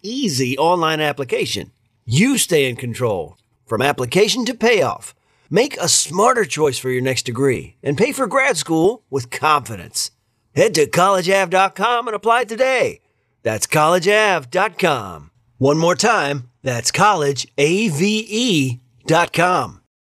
easy online application. You stay in control from application to payoff. Make a smarter choice for your next degree and pay for grad school with confidence. Head to collegeav.com and apply today. That's collegeav.com. One more time, that's collegeave.com.